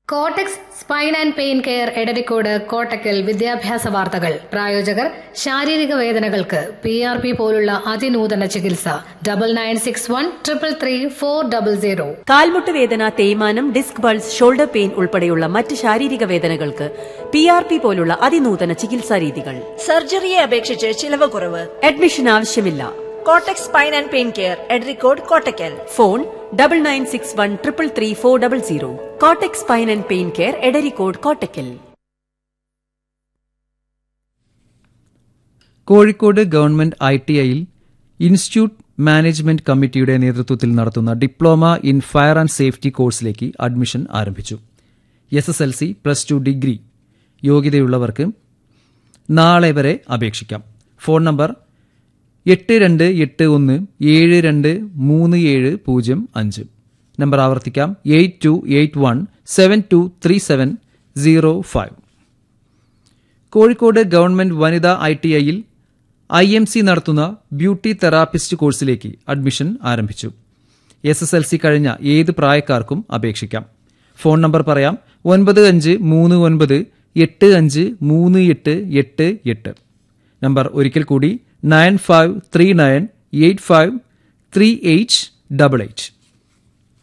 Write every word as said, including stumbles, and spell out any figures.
കോട്ടക്സ് spine and pain care Edarikode Kottakkal വിദ്യാഭ്യാസ വാർത്തകൾ. പ്രായോജകർ ശാരീരിക വേദനകൾക്ക് പി ആർ പി പോലുള്ള അതിനൂതന ചികിത്സ. Double nine six one triple three four double zero. കാൽമുട്ട് വേദന, തേയ്മാനം, ഡിസ്ക് ബൾസ്, ഷോൾഡർ പെയിൻ ഉൾപ്പെടെയുള്ള മറ്റ് ശാരീരിക വേദനകൾക്ക് പി ആർ പി പോലുള്ള അതിനൂതന ചികിത്സാ രീതികൾ. സർജറിയെ അപേക്ഷിച്ച് ചിലവ് കുറവ്. അഡ്മിഷൻ ആവശ്യമില്ല. കോട്ടക്സ് spine and pain care Edarikode Kottakkal. Phone double nine six one triple three four double zero. കോട്ടക്സ് spine and pain care Edarikode Kottakkal. Kozhikode government I T ഐയിൽ ഇൻസ്റ്റിറ്റ്യൂട്ട് മാനേജ്മെന്റ് കമ്മിറ്റിയുടെ നേതൃത്വത്തിൽ നടത്തുന്ന diploma in fire and safety കോഴ്സിലേക്ക് അഡ്മിഷൻ ആരംഭിച്ചു. S S L C, plus two, degree യോഗ്യതയുള്ളവർക്ക് നാളെ വരെ അപേക്ഷിക്കാം. Phone number എട്ട് രണ്ട് എട്ട് ഒന്ന് ഏഴ് രണ്ട് മൂന്ന് ഏഴ് പൂജ്യം അഞ്ച്. നമ്പർ ആവർത്തിക്കാം, eight to eight one seven to three seven zero five. Kozhikode government വനിതാ ഐ ടി ഐയിൽ ഐ എം സി നടത്തുന്ന ബ്യൂട്ടി തെറാപ്പിസ്റ്റ് കോഴ്സിലേക്ക് അഡ്മിഷൻ ആരംഭിച്ചു. എസ് എസ് എൽ സി കഴിഞ്ഞ ഏത് പ്രായക്കാർക്കും അപേക്ഷിക്കാം. ഫോൺ നമ്പർ പറയാം, ഒൻപത് അഞ്ച് മൂന്ന് ഒൻപത് എട്ട് അഞ്ച് മൂന്ന് എട്ട് എട്ട് എട്ട്. നമ്പർ ഒരിക്കൽ കൂടി, nine five three nine eight five three eight double eight.